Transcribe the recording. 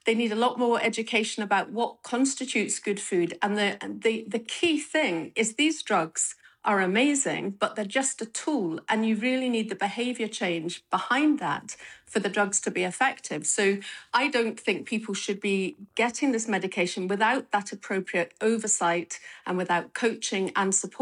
They need a lot more education about what constitutes good food. And the key thing is these drugs are amazing, but they're just a tool. And you really need the behavior change behind that for the drugs to be effective. So I don't think people should be getting this medication without that appropriate oversight and without coaching and support.